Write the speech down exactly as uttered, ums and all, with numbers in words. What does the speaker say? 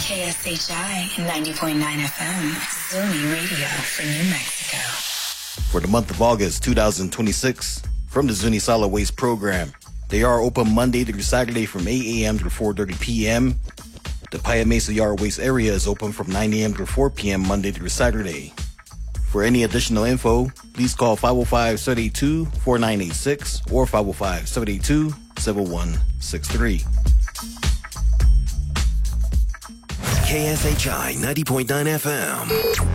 K S H I ninety point nine F M, Zuni Radio for New Mexico. For the month of August two thousand twenty-six, from the Zuni Solid Waste Program, they are open Monday through Saturday from eight a.m. to four thirty p.m. The Paya Mesa Yard Waste area is open from nine a.m. to four p.m. Monday through Saturday. For any additional info, please call five oh five, seven eight two, four nine eight six or five oh five, seven eight two, seven one six three. K S H I ninety point nine F M.